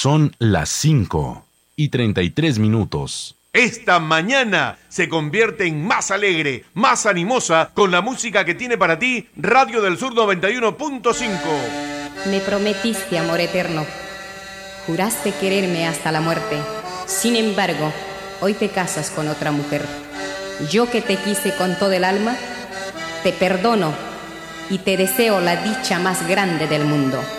Son las 5:33. Esta mañana se convierte en más alegre, más animosa, con la música que tiene para ti Radio del Sur 91.5. Me prometiste amor eterno, juraste quererme hasta la muerte. Sin embargo, hoy te casas con otra mujer. Yo que te quise con todo el alma, te perdono y te deseo la dicha más grande del mundo.